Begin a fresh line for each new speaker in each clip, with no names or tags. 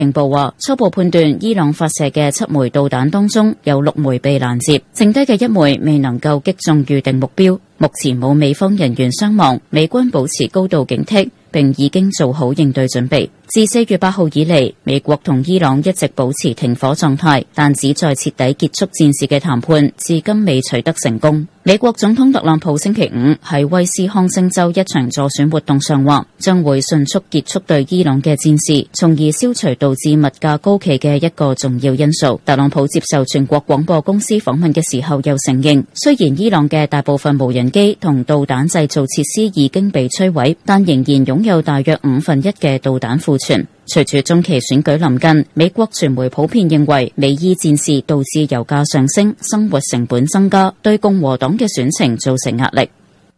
明報話初步判斷伊朗發射嘅7枚導彈當中有6枚被攔截，剩低嘅1枚未能夠擊中預定目標。目前冇美方人員傷亡，美軍保持高度警惕，並已經做好應對準備。自4月8號以嚟，美國同伊朗一直保持停火狀態，但旨在徹底結束戰事嘅談判至今未取得成功。美國總統特朗普星期5喺威斯康星州一場助選活動上話，將會迅速結束對伊朗嘅戰事，從而消除導致物價高企嘅一個重要因素。特朗普接受全國廣播公司訪問嘅時候又承認，雖然伊朗嘅大部分無人機同導彈製造設施已經被摧毀，但仍然擁有大約1/5嘅導彈庫存。隨住中期選舉臨近，美國傳媒普遍認為美伊戰事導致油價上升，生活成本增加，對共和黨嘅選情造成壓力。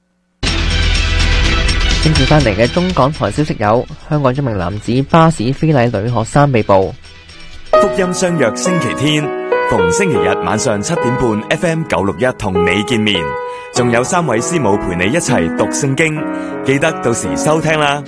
跟住翻嚟嘅中港台消息有：香港一名男子巴士非禮女學生被捕。
福音相約星期天，逢星期日晚上7點半 FM 961同你見面，仲有3位師母陪你一齊讀聖經，記得到時收聽啦。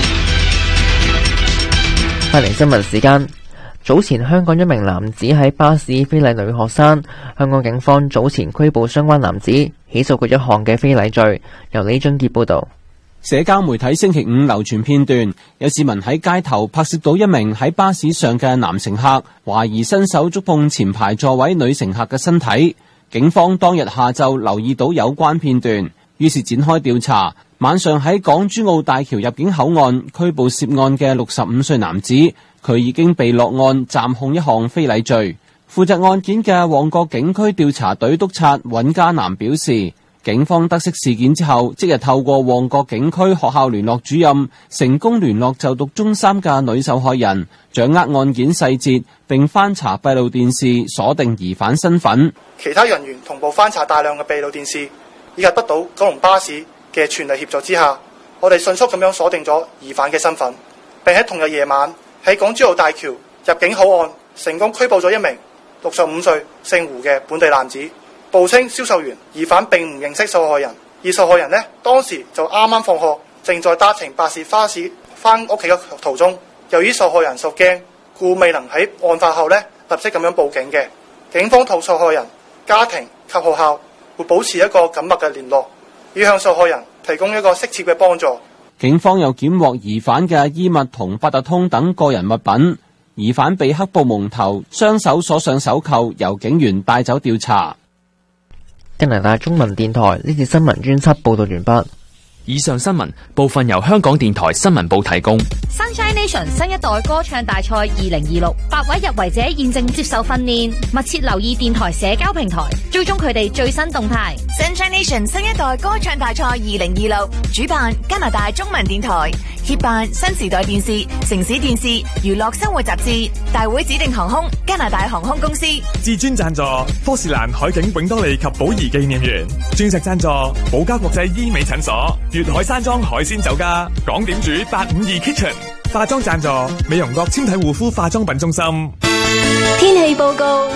快嚟新聞時間，早前香港一名男子喺巴士非禮女學生，香港警方早前拘捕相關男子，起訴佢一項嘅非禮罪。由李俊傑報道。
社交媒體星期5流傳片段，有市民喺街頭拍攝到一名喺巴士上嘅男乘客，懷疑伸手觸碰前排座位女乘客嘅身體。警方當日下晝留意到有關片段，於是展開調查。晚上喺港珠澳大橋入境口岸拘捕涉案嘅65歲男子，佢已經被落案暫控一項非禮罪。負責案件嘅旺角警區調查隊督察尹嘉南表示，警方得悉事件之後，即日透過旺角警區學校聯絡主任成功聯絡就讀中3嘅女受害人，掌握案件細節，並翻查閉路電視鎖定疑犯身份。
其他人員同步翻查大量嘅閉路電視，以及得到九龍巴士嘅全力協助之下，我哋迅速咁樣鎖定咗疑犯嘅身份，並喺同日夜晚喺港珠澳大橋入境口岸成功拘捕咗一名65歲姓胡嘅本地男子，報稱銷售員。疑犯並唔認識受害人，而受害人呢，當時就啱啱放學，正在搭乘巴士翻屋企嘅途中。由於受害人受驚，故未能喺案發後呢立即咁樣報警嘅。警方同受害人家庭及學校會保持一個緊密嘅聯絡，以向受害人提供一個適切嘅幫助。
警方又檢獲疑犯嘅衣物同八達通等個人物品，疑犯被黑布蒙頭，雙手鎖上手扣，由警員帶走調查。
加拿大中文電台呢次新聞專輯報道完畢。
以上新聞部分由香港電台新聞部提供。
Sunshine Nation 新一代歌唱大賽2026，8位入圍者現正接受訓練，密切留意電台社交平台，追蹤佢哋最新動態。
Sunshine Nation 新一代歌唱大賽2026，主辦加拿大中文電台，協辦新時代電視、城市電視、娛樂生活雜誌，大會指定航空加拿大航空公司，
至尊贊助科士蘭海景永多利及寶儀紀念園，鑽石贊助寶嘉國際醫美診所，粵海山莊海鮮酒家，港點主852 Kitchen， 化妝贊助美容閣纖體護膚化妝品中心。
天氣報告。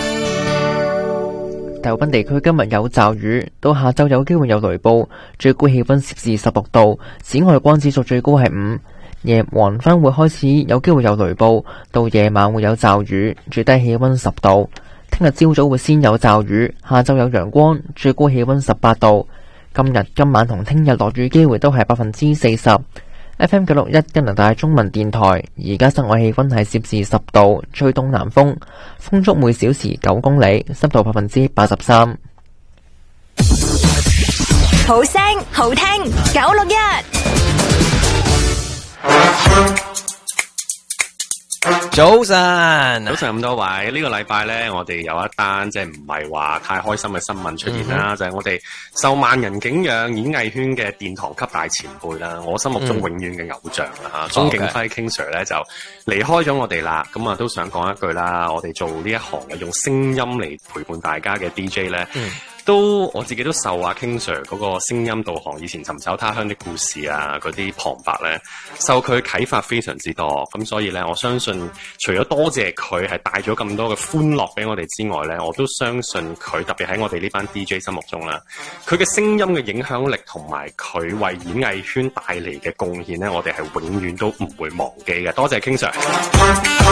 大部分地區今日有驟雨，到下晝有機會有雷暴，最高氣溫攝氏16度，紫外光指數最高係5。夜黃昏會開始有機會有雷暴，到夜晚會有驟雨，最低氣溫10度。聽日朝早會先有驟雨，下晝有陽光，最高氣溫18度。今日、今晚同聽日落雨機會都係40%。FM 961加拿大中文電台，而家室外氣溫係攝氏10度，吹東南風，風速每小時9公里，濕度83%。
好聲好聽961。
早晨咁多位，呢個禮拜呢，我哋有一單即係唔係話太開心嘅新聞出現啦，就係我哋受萬人景仰演藝圈嘅殿堂級大前輩啦，我心目中永遠嘅偶像啦吓，鍾景輝 King Sir 呢就離開咗我哋啦，咁啊都想講一句啦，我哋做呢一行嘅用聲音嚟陪伴大家嘅 DJ 呢。都我自己都受阿 King Sir 嗰個聲音導航，以前尋找他鄉的故事啊，嗰啲旁白咧，受佢啟發非常之多。咁所以咧，我相信除咗多謝佢係帶咗咁多嘅歡樂俾我哋之外咧，我都相信佢特別喺我哋呢班 DJ 心目中啦，佢嘅聲音嘅影響力同埋佢為演藝圈帶嚟嘅貢獻咧，我哋係永遠都唔會忘記嘅。多謝 King Sir。